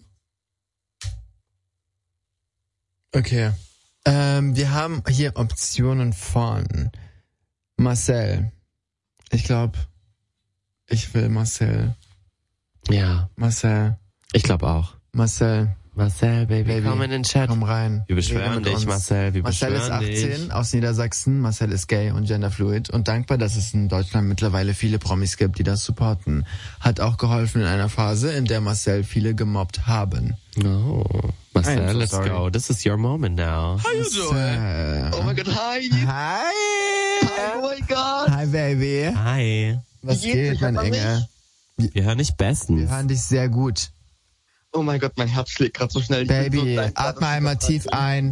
okay, ähm, wir haben hier Optionen von Marcel. Ich glaube, ich will Marcel. Ja, Marcel. ich glaube auch. Marcel. Marcel, Baby, Baby, komm in den Chat. Komm rein. Wir beschwören Rede mit dich, uns. Marcel, wir Marcel ist beschwören dich. achtzehn, aus Niedersachsen. Marcel ist gay und genderfluid und dankbar, dass es in Deutschland mittlerweile viele Promis gibt, die das supporten. Hat auch geholfen in einer Phase, in der Marcel viele gemobbt haben. No. Marcel, I'm so let's sorry. go. This is your moment now. How you doing? Oh my God, hi. Hi! Oh my God. Hi, Baby. Hi. Was Wie geht's? geht, mein Hört man Engel? Wir hören dich bestens. Wir hören dich sehr gut. Oh mein Gott, mein Herz schlägt gerade so schnell. Ich bin so Baby, dankbar, atme dass einmal du das tief sagst. ein.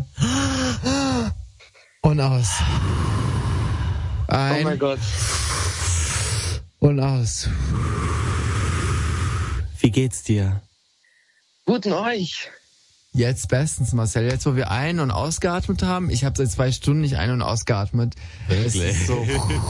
Und aus. Ein. Oh mein Gott. Und aus. Wie geht's dir? Guten euch. Jetzt bestens, Marcel. Jetzt, wo wir ein- und ausgeatmet haben. Ich habe seit zwei Stunden nicht ein- und ausgeatmet. Es Wirklich? ist so,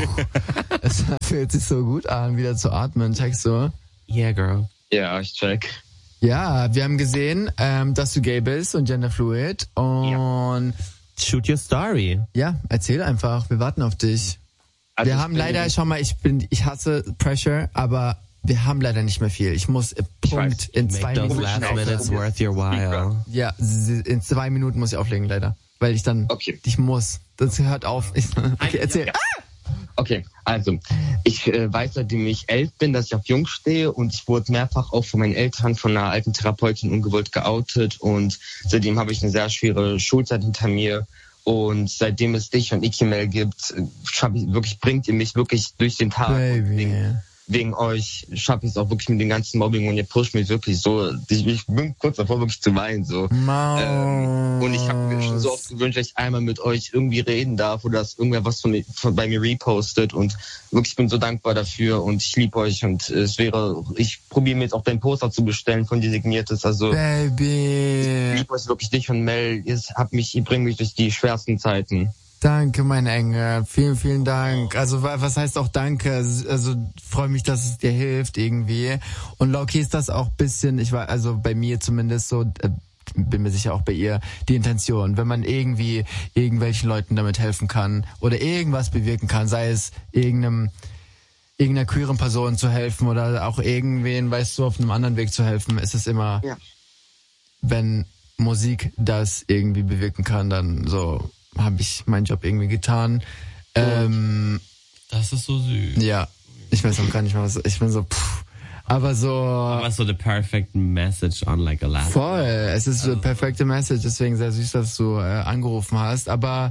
es fühlt sich so gut an, wieder zu atmen. Checkst du? Yeah, girl. Ja, ich check. Ja, wir haben gesehen, ähm, dass du gay bist und genderfluid. Und Shoot your story. ja, erzähl einfach. Wir warten auf dich. Also Wir ich haben bin- leider, schau mal, ich bin, ich hasse Pressure, aber wir haben leider nicht mehr viel. Ich muss äh, Punkt weiß. in Make zwei those Minuten last auflegen. minutes worth your while. Ja, s- in zwei Minuten muss ich auflegen, leider. Weil ich dann, Okay. ich muss. Das hört auf. Ich, okay, erzähl. Okay, also ich äh, weiß, seitdem ich elf bin, dass ich auf Jungs stehe und ich wurde mehrfach auch von meinen Eltern, von einer alten Therapeutin ungewollt geoutet und seitdem habe ich eine sehr schwere Schulzeit hinter mir und seitdem es dich und Ikimel gibt, äh, schaff ich, wirklich bringt ihr mich wirklich durch den Tag. Und Baby. wegen, wegen euch schaffe ich es auch wirklich mit dem ganzen Mobbing und ihr pusht mich wirklich so, ich, ich bin kurz davor wirklich zu weinen so. Maus. Ähm, und ich habe mir schon so oft gewünscht, dass ich einmal mit euch irgendwie reden darf oder dass irgendwer was von, mir- von bei mir repostet und wirklich ich bin so dankbar dafür und ich liebe euch und es wäre, ich probiere mir jetzt auch dein Poster zu bestellen von dir signiertes, also ich Baby. liebe euch wirklich dich und Mel, ihr habt mich, ihr bringt mich durch die schwersten Zeiten. Danke, mein Engel. Vielen, vielen Dank. Also, wa- was heißt auch Danke? Also, freue mich, dass es dir hilft irgendwie. Und Loki ist das auch bisschen, ich war, also bei mir zumindest so, äh, bin mir sicher auch bei ihr, die Intention. Wenn man irgendwie irgendwelchen Leuten damit helfen kann oder irgendwas bewirken kann, sei es irgendeinem, irgendeiner queeren Person zu helfen oder auch irgendwen, weißt du, auf einem anderen Weg zu helfen, ist es immer, Ja. wenn Musik das irgendwie bewirken kann, dann so habe ich meinen Job irgendwie getan. Ähm, Das ist so süß. ja, ich weiß auch gar nicht mehr was, ich bin so, pff, aber so, Aber so the perfect message on like a last. voll, es ist so eine perfekte Message, deswegen sehr süß, dass du äh, angerufen hast, aber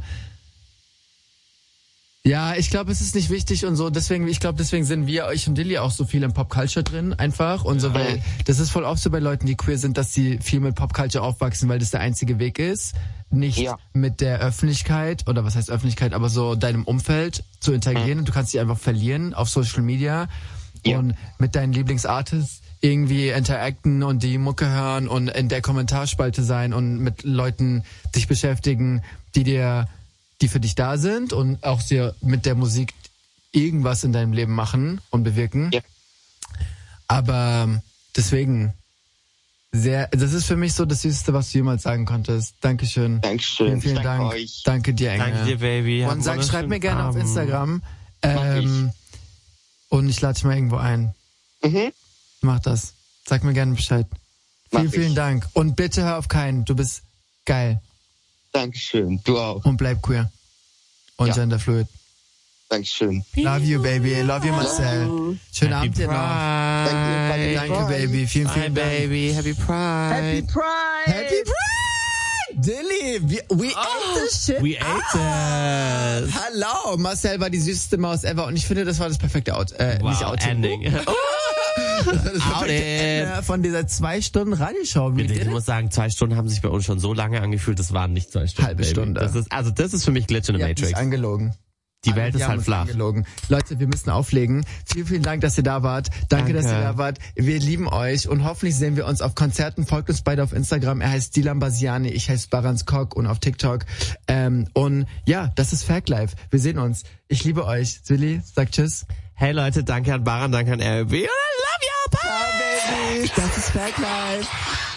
ja, ich glaube, es ist nicht wichtig und so, deswegen, ich glaube, deswegen sind wir, ich und Dilly auch so viel im Pop-Culture drin, einfach, und so, weil, das ist voll oft so bei Leuten, die queer sind, dass sie viel mit Pop-Culture aufwachsen, weil das der einzige Weg ist, nicht Ja. mit der Öffentlichkeit, oder was heißt Öffentlichkeit, aber so deinem Umfeld zu interagieren, und du kannst dich einfach verlieren auf Social Media, Ja. und mit deinen Lieblingsartists irgendwie interacten und die Mucke hören und in der Kommentarspalte sein und mit Leuten dich beschäftigen, die dir, die für dich da sind und auch dir mit der Musik irgendwas in deinem Leben machen und bewirken. Ja. Aber deswegen sehr, das ist für mich so das Süßeste, was du jemals sagen konntest. Dankeschön. Dankeschön. Vielen, vielen Ich danke Dank. euch. Danke dir, Engel. Danke dir, Baby. Hab Und einen sag, schreib mir wunderschönen gerne auf Abend. Instagram. Mach Ähm, und ich lade dich mal irgendwo ein. Mhm. Mach das. Sag mir gerne Bescheid. Mach Vielen, vielen ich. Dank. Und bitte hör auf keinen. Du bist geil. Dankeschön. Du auch. Und bleib queer. Und Ja. genderfluid. Dankeschön. Love you, baby. Love you, Marcel. Schönen Happy Abend dir noch. Pride. Danke, Baby. Vielen, Bye, vielen Dank. baby. Happy Pride. Happy Pride! Happy Pride! Dilly, we, we ate this shit. We ate it. Hallo, Marcel war die süßeste Maus ever und ich finde, das war das perfekte Out, äh, Wow, nicht Outing. ending. Das perfekte Outed. Ende von dieser zwei Stunden Radioshow. We Ich did it. muss sagen, zwei Stunden haben sich bei uns schon so lange angefühlt, das waren nicht zwei Stunden. Halbe Baby. Stunde. Das ist, also das ist für mich Glitch in the Ihr habt mich Matrix. angelogen. Die Alle, Welt die ist haben halt uns flach. angelogen. Leute, wir müssen auflegen. Vielen, vielen Dank, dass ihr da wart. Danke, Danke. dass ihr da wart. Wir lieben euch und hoffentlich sehen wir uns auf Konzerten. Folgt uns beide auf Instagram. Er heißt Dilan Basiani, ich heiße Barans Kok und auf TikTok. Ähm, und ja, das ist Fact Life. Wir sehen uns. Ich liebe euch. Willi, sag tschüss. Hey Leute, danke an Baran, danke an R B. Und I love you. Bye. Ciao, Baby. Das ist Fact Life.